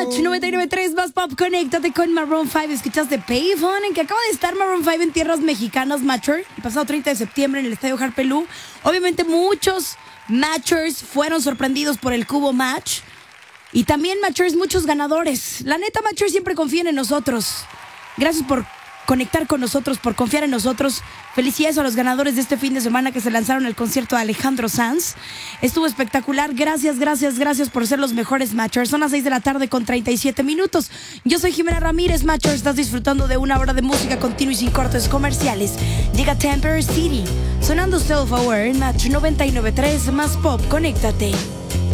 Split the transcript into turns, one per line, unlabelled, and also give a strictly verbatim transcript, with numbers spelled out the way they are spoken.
Match noventa y nueve punto tres más pop. Conéctate con Maroon cinco. Escuchaste Payphone, en que acaba de estar Maroon cinco en tierras mexicanas, Matcher, el pasado treinta de septiembre en el estadio Harpelú. Obviamente muchos Matchers fueron sorprendidos por el Cubo Match. Y también, Matchers, muchos ganadores. La neta, Matchers, siempre confían en nosotros. Gracias por conectar con nosotros, por confiar en nosotros. Felicidades a los ganadores de este fin de semana que se lanzaron al concierto de Alejandro Sanz. Estuvo espectacular. Gracias, gracias, gracias por ser los mejores, Matchers. Son las seis de la tarde con treinta y siete minutos. Yo soy Jimena Ramírez, Matchers. Estás disfrutando de una hora de música continua y sin cortes comerciales. Llega Temper City, sonando Self Aware en Match noventa y nueve punto tres más pop. Conéctate.